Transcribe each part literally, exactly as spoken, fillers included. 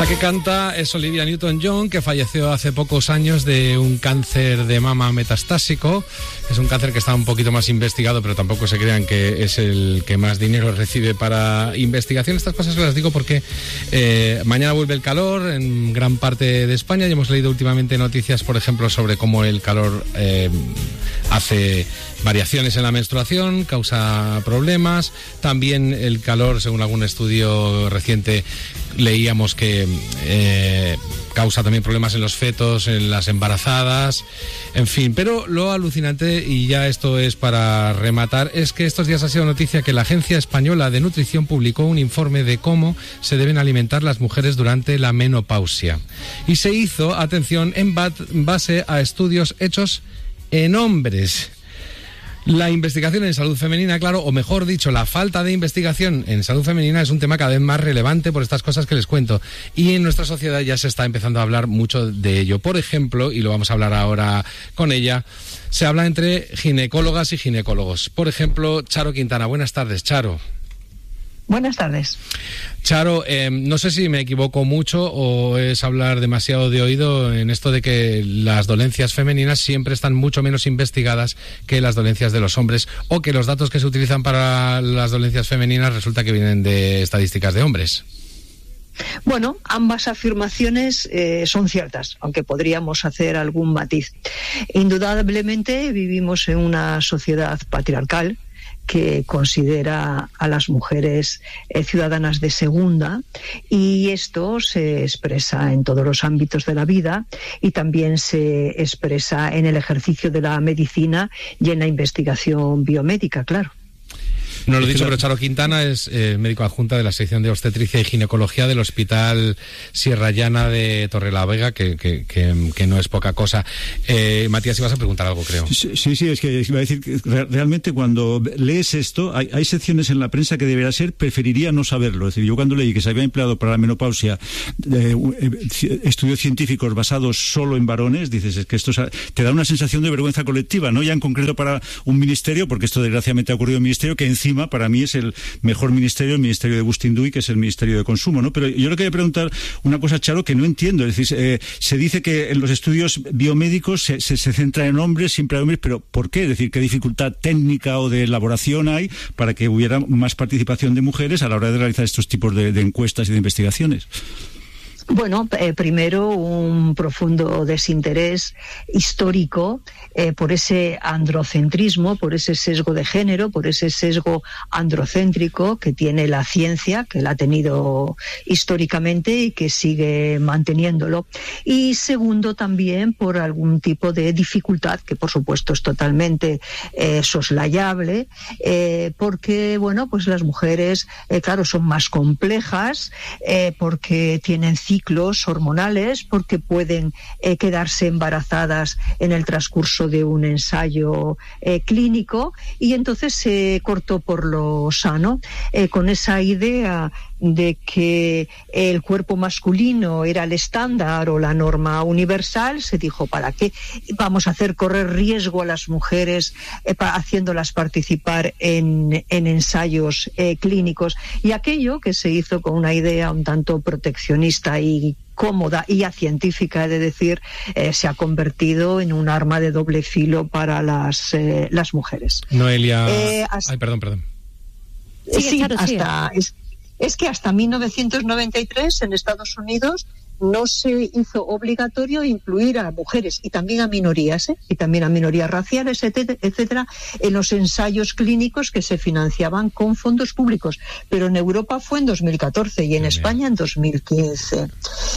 La que canta es Olivia Newton-John, que falleció hace pocos años de un cáncer de mama metastásico. Es un cáncer que está un poquito más investigado, pero tampoco se crean que es el que más dinero recibe para investigación. Estas cosas las digo porque eh, mañana vuelve el calor en gran parte de España y hemos leído últimamente noticias, por ejemplo, sobre cómo el calor eh, hace variaciones en la menstruación, causa problemas. También el calor, según algún estudio reciente, leíamos que eh, causa también problemas en los fetos, en las embarazadas, en fin. Pero lo alucinante, y ya esto es para rematar, es que estos días ha sido noticia que la Agencia Española de Nutrición publicó un informe de cómo se deben alimentar las mujeres durante la menopausia. Y se hizo, atención, en base a estudios hechos en hombres. La investigación en salud femenina, claro, o mejor dicho, la falta de investigación en salud femenina es un tema cada vez más relevante por estas cosas que les cuento. Y en nuestra sociedad ya se está empezando a hablar mucho de ello. Por ejemplo, y lo vamos a hablar ahora con ella, se habla entre ginecólogas y ginecólogos. Por ejemplo, Charo Quintana. Buenas tardes, Charo. Buenas tardes. Charo, eh, no sé si me equivoco mucho o es hablar demasiado de oído en esto de que las dolencias femeninas siempre están mucho menos investigadas que las dolencias de los hombres, o que los datos que se utilizan para las dolencias femeninas resulta que vienen de estadísticas de hombres. Bueno, ambas afirmaciones eh, son ciertas, aunque podríamos hacer algún matiz. Indudablemente vivimos en una sociedad patriarcal que considera a las mujeres eh, ciudadanas de segunda, y esto se expresa en todos los ámbitos de la vida y también se expresa en el ejercicio de la medicina y en la investigación biomédica, claro. No lo he dicho, pero Charo Quintana es eh, médico adjunta de la sección de obstetricia y ginecología del Hospital Sierra Llana de Torrelavega, que, que, que, que no es poca cosa. Eh, Matías, ibas a preguntar algo, creo. Sí, sí, sí, es que iba a decir que realmente cuando lees esto, hay, hay secciones en la prensa que debería ser, preferiría no saberlo. Es decir, yo cuando leí que se había empleado para la menopausia eh, estudios científicos basados solo en varones, dices, es que esto te da una sensación de vergüenza colectiva, no ya en concreto para un ministerio, porque esto desgraciadamente ha ocurrido en un ministerio que encima para mí es el mejor ministerio, el ministerio de Agustín-Duy, que es el Ministerio de Consumo, ¿no? Pero yo le quería preguntar una cosa, Charo, que no entiendo. Es decir, eh, se dice que en los estudios biomédicos se, se, se centra en hombres, siempre hay hombres, pero ¿por qué? Es decir, ¿qué dificultad técnica o de elaboración hay para que hubiera más participación de mujeres a la hora de realizar estos tipos de, de encuestas y de investigaciones? Bueno, eh, primero un profundo desinterés histórico eh, por ese androcentrismo, por ese sesgo de género, por ese sesgo androcéntrico que tiene la ciencia, que la ha tenido históricamente y que sigue manteniéndolo. Y segundo, también por algún tipo de dificultad, que por supuesto es totalmente eh, soslayable, eh, porque, bueno, pues las mujeres, eh, claro, son más complejas, eh, porque tienen ciclos hormonales, porque pueden eh, quedarse embarazadas en el transcurso de un ensayo eh, clínico, y entonces se cortó por lo sano eh, con esa idea de que el cuerpo masculino era el estándar o la norma universal. Se dijo, ¿para qué vamos a hacer correr riesgo a las mujeres eh, pa, haciéndolas participar en, en ensayos eh, clínicos? Y aquello que se hizo con una idea un tanto proteccionista y cómoda y científica, he de decir, eh, se ha convertido en un arma de doble filo para las, eh, las mujeres. Noelia... Eh, hasta... Ay, perdón, perdón. Sí, sí, hasta... Es, es que hasta mil novecientos noventa y tres en Estados Unidos no se hizo obligatorio incluir a mujeres y también a minorías, ¿eh? y también a minorías raciales, etcétera, en los ensayos clínicos que se financiaban con fondos públicos. Pero en Europa fue en dos mil catorce y en España en dos mil quince.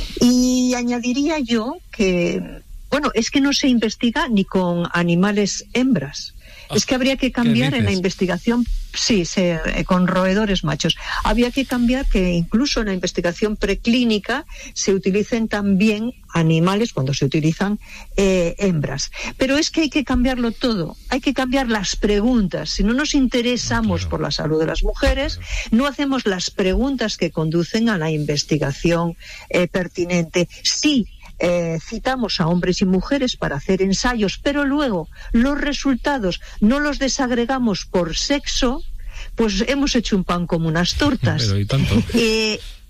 Y añadiría yo que, bueno, es que no se investiga ni con animales hembras. Es que habría que cambiar en la investigación, sí, se, eh, con roedores machos. Habría que cambiar que incluso en la investigación preclínica se utilicen también animales cuando se utilizan eh, hembras. Pero es que hay que cambiarlo todo, hay que cambiar las preguntas. Si no nos interesamos por la salud de las mujeres, no hacemos las preguntas que conducen a la investigación eh, pertinente. Sí, Eh, citamos a hombres y mujeres para hacer ensayos, pero luego los resultados no los desagregamos por sexo, pues hemos hecho un pan como unas tortas. Pero ¿y tanto? Eh,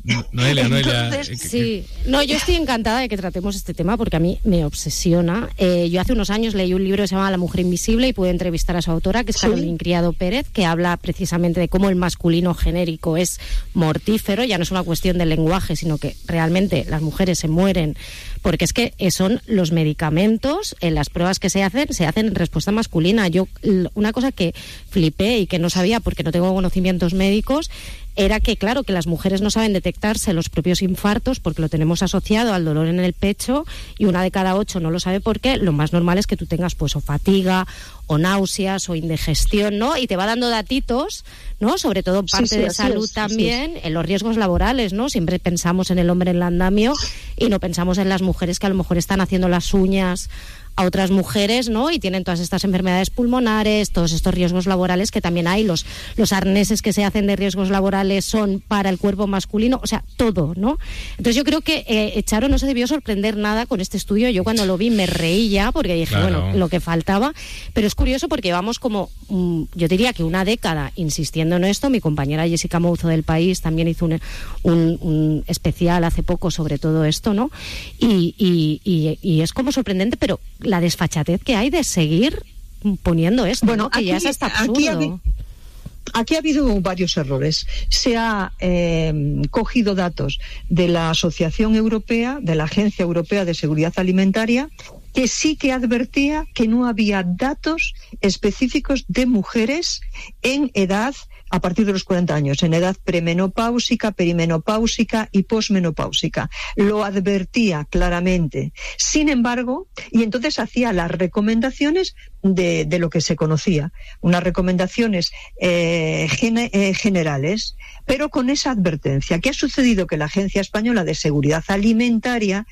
Noelia, Noelia. Entonces, sí, no, yo estoy encantada de que tratemos este tema porque a mí me obsesiona. Eh, yo hace unos años leí un libro que se llama La mujer invisible y pude entrevistar a su autora, que es Carolina Criado Pérez, que habla precisamente de cómo el masculino genérico es mortífero. Ya no es una cuestión del lenguaje, sino que realmente las mujeres se mueren porque es que son los medicamentos, en las pruebas que se hacen, se hacen en respuesta masculina. Yo, una cosa que flipé y que no sabía porque no tengo conocimientos médicos, era que, claro, que las mujeres no saben detectarse los propios infartos porque lo tenemos asociado al dolor en el pecho y una de cada ocho no lo sabe porque lo más normal es que tú tengas pues o fatiga o náuseas o indigestión, ¿no? Y te va dando datitos, ¿no? Sobre todo parte sí, sí, de salud es, también, en los riesgos laborales, ¿no? Siempre pensamos en el hombre en el andamio y no pensamos en las mujeres que a lo mejor están haciendo las uñas a otras mujeres, ¿no? Y tienen todas estas enfermedades pulmonares, todos estos riesgos laborales que también hay, los, los arneses que se hacen de riesgos laborales son para el cuerpo masculino, o sea, todo, ¿no? Entonces yo creo que eh, Charo no se debió sorprender nada con este estudio. Yo cuando lo vi me reí ya, porque dije, claro, bueno, lo que faltaba, pero es curioso porque llevamos como, um, yo diría que una década insistiendo en esto. Mi compañera Jessica Mouzo del País también hizo un, un, un especial hace poco sobre todo esto, ¿no? Y, y, y, y es como sorprendente, pero la desfachatez que hay de seguir poniendo esto, bueno, ¿no? Que aquí, ya es hasta absurdo. Aquí ha, aquí ha habido varios errores. Se ha eh, cogido datos de la Asociación Europea, de la Agencia Europea de Seguridad Alimentaria, que sí que advertía que no había datos específicos de mujeres en edad a partir de los cuarenta años, en edad premenopáusica, perimenopáusica y posmenopáusica. Lo advertía claramente. Sin embargo, y entonces hacía las recomendaciones de, de lo que se conocía, unas recomendaciones eh, gene, eh, generales, pero con esa advertencia. ¿Qué ha sucedido? Que la Agencia Española de Seguridad Alimentaria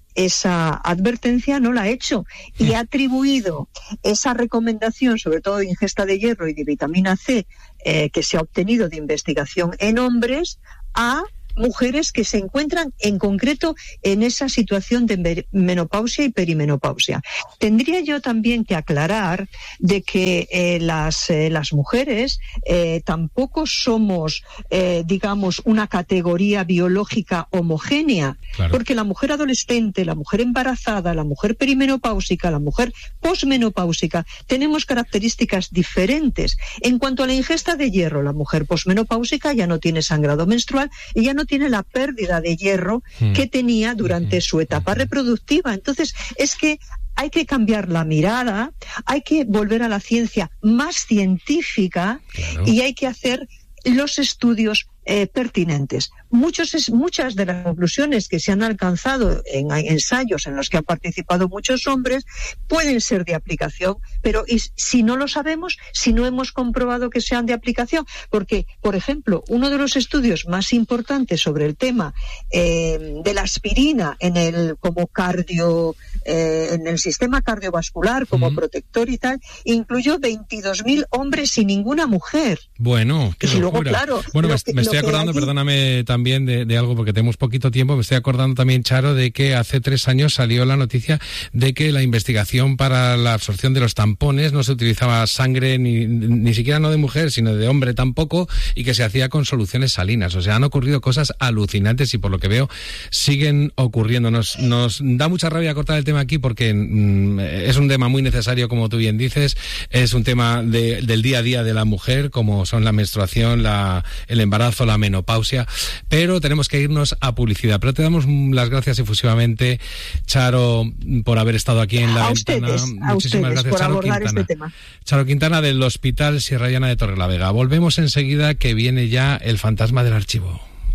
esa advertencia no la ha hecho y ha atribuido esa recomendación, sobre todo de ingesta de hierro y de vitamina C, eh, que se ha obtenido de investigación en hombres, a mujeres que se encuentran en concreto en esa situación de menopausia y perimenopausia. Tendría yo también que aclarar de que eh, las, eh, las mujeres eh, tampoco somos, eh, digamos, una categoría biológica homogénea, claro, porque la mujer adolescente, la mujer embarazada, la mujer perimenopáusica, la mujer posmenopáusica, tenemos características diferentes. En cuanto a la ingesta de hierro, la mujer posmenopáusica ya no tiene sangrado menstrual y ya no tiene la pérdida de hierro mm. que tenía durante mm. su etapa reproductiva. Entonces, es que hay que cambiar la mirada, hay que volver a la ciencia más científica, claro, y hay que hacer los estudios eh, pertinentes. Muchos es, muchas de las conclusiones que se han alcanzado en ensayos en los que han participado muchos hombres pueden ser de aplicación, pero y, si no lo sabemos, si no hemos comprobado que sean de aplicación, porque, por ejemplo, uno de los estudios más importantes sobre el tema eh, de la aspirina en el como cardio eh, en el sistema cardiovascular como mm. protector y tal, incluyó veintidós mil hombres y ninguna mujer. Bueno, qué y locura. Luego, claro, bueno, me, que, me estoy acordando, aquí... perdóname también de, de algo porque tenemos poquito tiempo, me estoy acordando también, Charo, de que hace tres años salió la noticia de que la investigación para la absorción de los tampones no se utilizaba sangre ni, ni siquiera no de mujer, sino de hombre tampoco, y que se hacía con soluciones salinas. O sea, han ocurrido cosas alucinantes y por lo que veo siguen ocurriendo. Nos, nos da mucha rabia cortar el tema aquí porque mm, es un tema muy necesario, como tú bien dices, es un tema de, del día a día de la mujer, como son la menstruación, la, el embarazo, la menopausia, pero tenemos que irnos a publicidad. Pero te damos las gracias efusivamente, Charo, por haber estado aquí en La a Ventana. Ustedes, Muchísimas a ustedes, gracias, por Charo abordar Quintana. Este tema. Charo Quintana del Hospital Sierra Llana de Torrelavega. Volvemos enseguida, que viene ya el fantasma del archivo.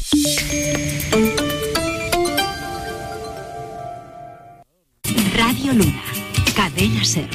Radio Luna, Cadena Ser.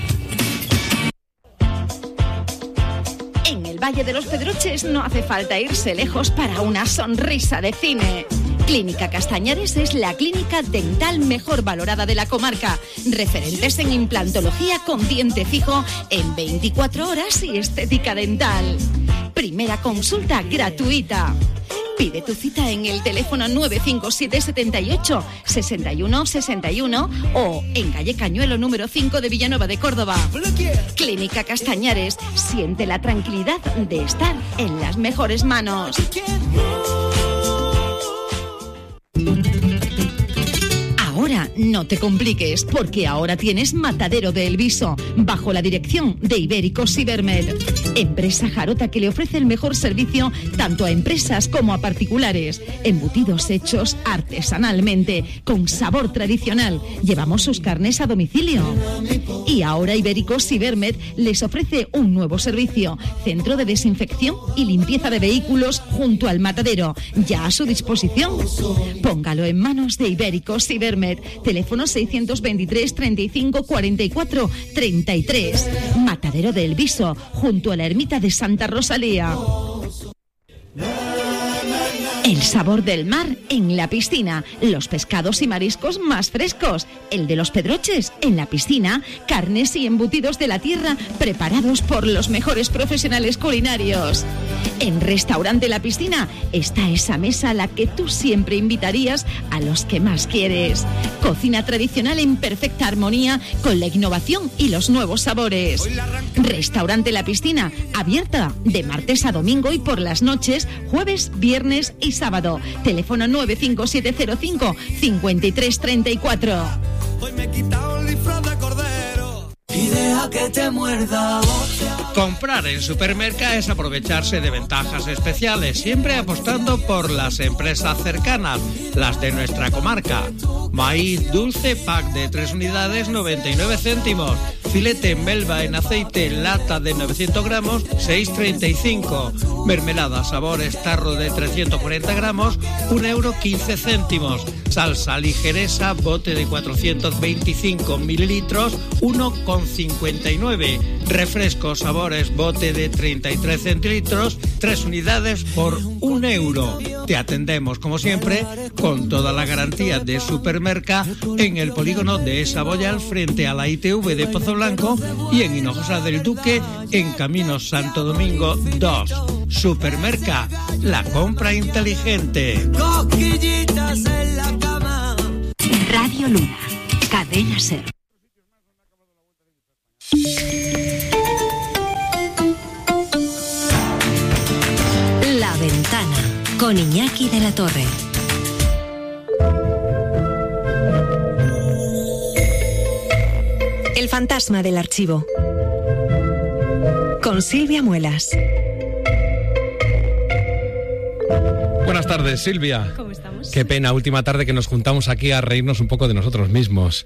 En el Valle de los Pedroches no hace falta irse lejos para una sonrisa de cine. Clínica Castañares es la clínica dental mejor valorada de la comarca. Referentes en implantología con diente fijo en veinticuatro horas y estética dental. Primera consulta gratuita. Pide tu cita en el teléfono nueve cinco siete setenta y ocho sesenta y uno sesenta y uno o en calle Cañuelo número cinco de Villanueva de Córdoba. Clínica Castañares, siente la tranquilidad de estar en las mejores manos. Ahora no te compliques, porque ahora tienes Matadero de El Viso, bajo la dirección de Ibéricos Cibermed, empresa jarota que le ofrece el mejor servicio tanto a empresas como a particulares. Embutidos hechos artesanalmente, con sabor tradicional. Llevamos sus carnes a domicilio. Y ahora Ibéricos Cibermed les ofrece un nuevo servicio, centro de desinfección y limpieza de vehículos junto al matadero, ya a su disposición. Póngalo en manos de Ibéricos Cibermed. Teléfono seiscientos veintitrés, treinta y cinco, cuarenta y cuatro, treinta y tres. Matadero del Viso, junto a la ermita de Santa Rosalía. El sabor del mar en la piscina, los pescados y mariscos más frescos, el de los pedroches en la piscina, carnes y embutidos de la tierra preparados por los mejores profesionales culinarios. En Restaurante La Piscina está esa mesa a la que tú siempre invitarías a los que más quieres. Cocina tradicional en perfecta armonía con la innovación y los nuevos sabores. Restaurante La Piscina, abierta de martes a domingo y por las noches, jueves, viernes y sábado. Teléfono nueve cinco siete cero cinco, cinco tres tres cuatro. Hoy me he quitado el disfraz de cordero y deja que te muerda. Comprar en Supermerca es aprovecharse de ventajas especiales, siempre apostando por las empresas cercanas, las de nuestra comarca. Maíz dulce, pack de tres unidades, noventa y nueve céntimos. Filete en Melva en aceite, lata de novecientos gramos, seis treinta y cinco. Mermelada sabores tarro de trescientos cuarenta gramos, un euro quince céntimos. Salsa ligeresa, bote de cuatrocientos veinticinco mililitros, uno con cincuenta y nueve. Refresco sabores, bote de treinta y tres centilitros, tres unidades por un euro. Te atendemos, como siempre, con toda la garantía de Supermerca en el polígono de Saboyal frente a la I T V de Pozo Blanco y en Hinojosa del Duque en Camino Santo Domingo dos. Supermerca, la compra inteligente. Cosquillitas en la cama. Radio Luna, Cadena Ser. La Ventana, con Iñaki de la Torre. El fantasma del archivo. Con Silvia Muelas. Buenas tardes, Silvia. ¿Cómo estamos? Qué pena, última tarde que nos juntamos aquí a reírnos un poco de nosotros mismos.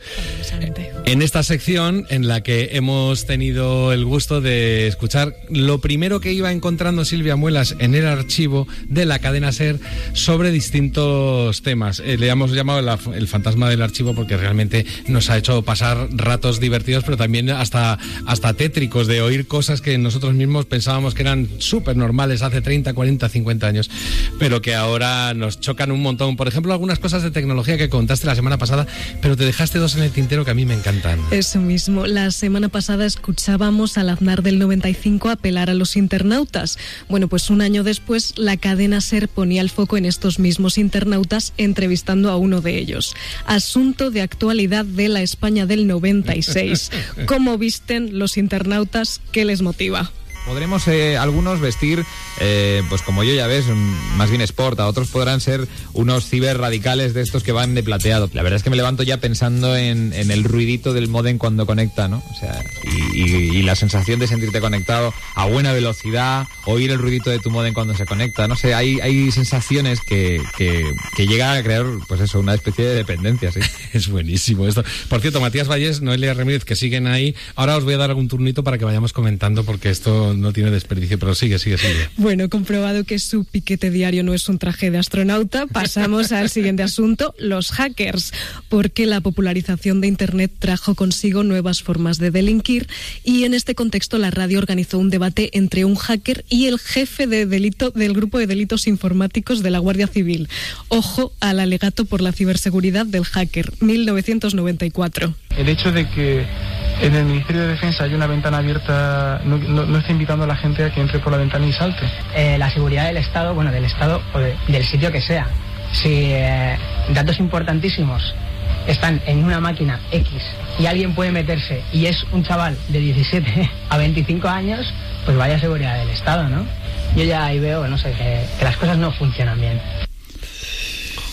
En esta sección en la que hemos tenido el gusto de escuchar lo primero que iba encontrando Silvia Muelas en el archivo de la cadena SER sobre distintos temas. Eh, le hemos llamado la, el fantasma del archivo porque realmente nos ha hecho pasar ratos divertidos, pero también hasta, hasta tétricos, de oír cosas que nosotros mismos pensábamos que eran súper normales hace treinta, cuarenta, cincuenta años, pero que ahora nos chocan un montón. Por ejemplo, algunas cosas de tecnología que contaste la semana pasada, pero te dejaste dos en el tintero que a mí me encantan. Eso mismo. La semana pasada escuchábamos al Aznar del noventa y cinco apelar a los internautas. Bueno, pues un año después la cadena SER ponía el foco en estos mismos internautas entrevistando a uno de ellos. Asunto de actualidad de la España del noventa y seis. ¿Cómo visten los internautas? ¿Qué les motiva? Podremos eh, algunos vestir, eh, pues como yo ya ves, un, más bien sport, a otros podrán ser unos ciberradicales de estos que van de plateado. La verdad es que me levanto ya pensando en, en el ruidito del módem cuando conecta, ¿no? O sea, y, y, y la sensación de sentirte conectado a buena velocidad, oír el ruidito de tu módem cuando se conecta, no sé, hay, hay sensaciones que, que, que llegan a crear, pues eso, una especie de dependencia, sí. Es buenísimo esto. Por cierto, Matías Vallés, Noelia Ramírez, que siguen ahí. Ahora os voy a dar algún turnito para que vayamos comentando porque esto no tiene desperdicio, pero sigue, sigue, sigue. Bueno, comprobado que su piquete diario no es un traje de astronauta, pasamos al siguiente asunto, los hackers, porque la popularización de Internet trajo consigo nuevas formas de delinquir y en este contexto la radio organizó un debate entre un hacker y el jefe de delito del grupo de delitos informáticos de la Guardia Civil. Ojo al alegato por la ciberseguridad del hacker, mil novecientos noventa y cuatro. El hecho de que en el Ministerio de Defensa hay una ventana abierta, no, no, no está invitando a la gente a que entre por la ventana y salte. Eh, la seguridad del Estado, bueno, del Estado o de, del sitio que sea. Si eh, datos importantísimos están en una máquina X y alguien puede meterse y es un chaval de diecisiete a veinticinco años, pues vaya seguridad del Estado, ¿no? Yo ya ahí veo, no sé, que, que las cosas no funcionan bien. Jolín.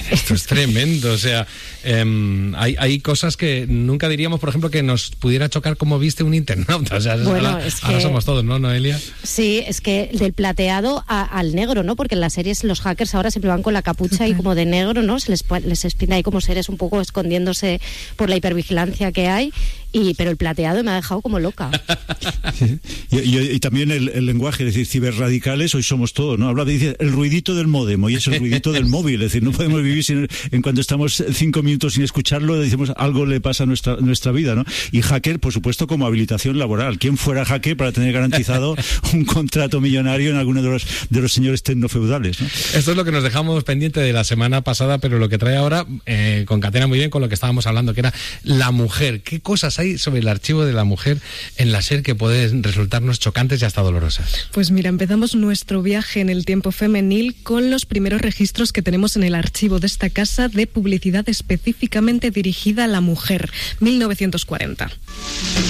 Esto es tremendo, o sea, eh, hay, hay cosas que nunca diríamos, por ejemplo, que nos pudiera chocar como viste un internauta. O sea, bueno, ahora, es que, ahora somos todos, ¿no, Noelia? Sí, es que del plateado a, al negro, ¿no? Porque en las series los hackers ahora siempre van con la capucha y como de negro, ¿no? Se les, les espinta ahí como seres un poco escondiéndose por la hipervigilancia que hay. Y, pero el plateado me ha dejado como loca. Sí. Y, y, y también el, el lenguaje, es decir, ciberradicales, hoy somos todos, ¿no? Habla de dice, el ruidito del módem, hoy es el ruidito del móvil, es decir, no podemos vivir sin, en cuanto estamos cinco minutos sin escucharlo, decimos algo le pasa a nuestra, nuestra vida, ¿no? Y hacker, por supuesto, como habilitación laboral. ¿Quién fuera hacker para tener garantizado un contrato millonario en alguno de los, de los señores tecnofeudales, ¿no? Esto es lo que nos dejamos pendiente de la semana pasada, pero lo que trae ahora eh, concatena muy bien con lo que estábamos hablando, que era la mujer. ¿Qué cosas hay sobre el archivo de la mujer en la SER que pueden resultarnos chocantes y hasta dolorosas? Pues mira, empezamos nuestro viaje en el tiempo femenil con los primeros registros que tenemos en el archivo de esta casa de publicidad específicamente dirigida a la mujer, mil novecientos cuarenta.